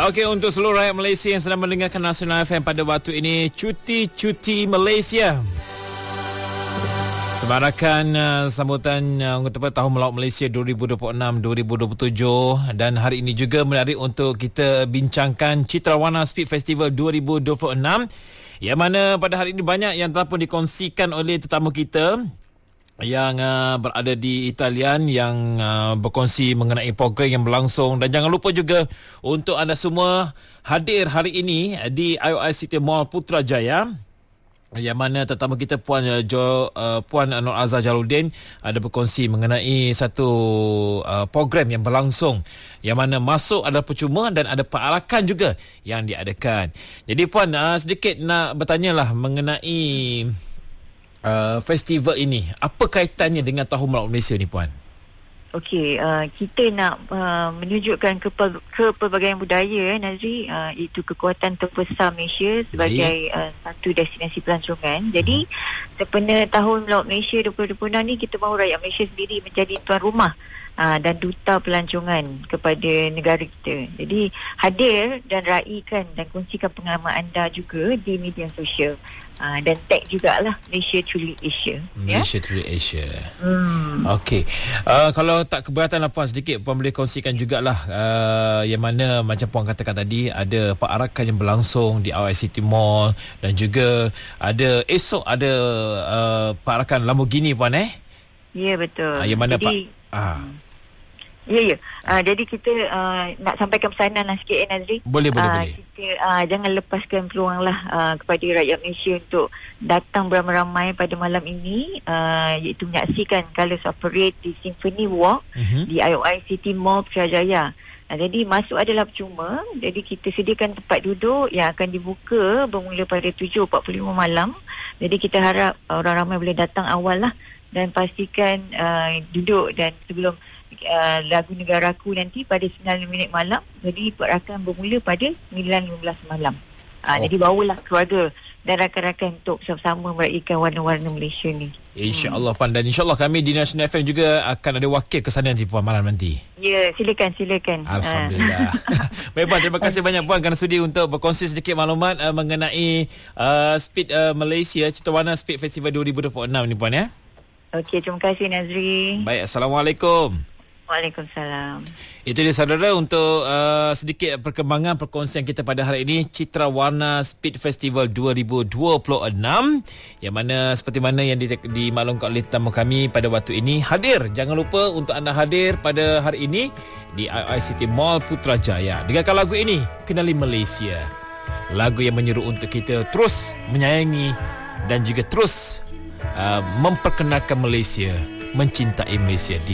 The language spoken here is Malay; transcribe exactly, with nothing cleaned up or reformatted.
Okey, untuk seluruh rakyat Malaysia yang sedang mendengarkan Nasional F M pada waktu ini, cuti-cuti Malaysia. Sebarakan uh, sambutan uh, Tahun Melaut Malaysia dua ribu dua puluh enam dua ribu dua puluh tujuh, dan hari ini juga menarik untuk kita bincangkan Citra Warna Speed Festival dua ribu dua puluh enam, yang mana pada hari ini banyak yang telah pun dikongsikan oleh tetamu kita yang uh, berada di Italian, yang uh, berkongsi mengenai program yang berlangsung. Dan jangan lupa juga untuk anda semua hadir hari ini di I O I City Mall Putrajaya, yang mana tetamu kita Puan Jo, uh, Puan Nur Azhar Jaludin ada berkongsi mengenai satu uh, program yang berlangsung, yang mana masuk adalah percuma dan ada perarakan juga yang diadakan. Jadi Puan, uh, sedikit nak bertanyalah mengenai uh, festival ini. Apa kaitannya dengan Tahun Melaut Malaysia ni, Puan? Okey, uh, kita nak uh, menunjukkan ke, ke pelbagaian budaya, Nazri, uh, itu kekuatan terbesar Malaysia sebagai uh, satu destinasi pelancongan. Jadi, hmm. sempena Tahun Melaut Malaysia dua ribu dua puluh enam ni, kita mahu rakyat Malaysia sendiri menjadi tuan rumah uh, dan duta pelancongan kepada negara kita. Jadi, hadir dan raikan dan kongsikan pengalaman anda juga di media sosial. Uh, dan tag jugalah Malaysia Truly Asia. Malaysia ya? Truly Asia. Hmm. Okey. Uh, kalau tak keberatan lah Puan, sedikit Puan boleh kongsikan jugalah uh, yang mana macam Puan katakan tadi, ada perarakan yang berlangsung di I O I City Mall, dan juga ada esok ada uh, perarakan Lamborghini, Puan eh? Ya, betul. Uh, yang mana Jadi, Pak ah. Ya, ya. Uh, jadi kita uh, nak sampaikan pesanan lah sikit, eh, Nazri. Boleh, boleh, uh, boleh. Kita uh, jangan lepaskan peluang lah uh, kepada rakyat Malaysia untuk datang beramai-ramai pada malam ini, uh, iaitu menyaksikan Colours of Parade di Symphony Walk uh-huh. di I O I City Mall Putrajaya. Nah, jadi masuk adalah percuma. Jadi kita sediakan tempat duduk yang akan dibuka bermula pada tujuh empat puluh lima malam. Jadi kita harap orang ramai boleh datang awal lah, dan pastikan uh, duduk, dan sebelum Uh, lagu Negaraku nanti pada sembilan minit malam. Jadi perarakan bermula pada sembilan lima belas malam. Uh, oh. Jadi bawalah keluarga dan rakan-rakan untuk sama-sama meraihkan warna-warna Malaysia ni. InsyaAllah hmm. Puan, dan insyaAllah kami di National F M juga akan ada wakil ke sana nanti Puan malam nanti. Ya, silakan, silakan. Alhamdulillah. Baik Puan, terima kasih banyak Puan kerana sudi untuk berkongsi sedikit maklumat uh, mengenai uh, Speed uh, Malaysia, Citra Warna Speed Festival dua ribu dua puluh enam ni Puan ya. Okey, terima kasih Nazri. Baik, Assalamualaikum. Waalaikumsalam. Itu dia saudara, untuk uh, sedikit perkembangan perkongsian kita pada hari ini, Citra Warna Speed Festival dua ribu dua puluh enam, yang mana seperti mana yang dimaklumkan oleh tetamu kami pada waktu ini, hadir. Jangan lupa untuk anda hadir pada hari ini di I O I City Mall Putrajaya. Dengarkan lagu ini, Kenali Malaysia. Lagu yang menyeru untuk kita terus menyayangi dan juga terus uh, memperkenalkan Malaysia, mencintai Malaysia di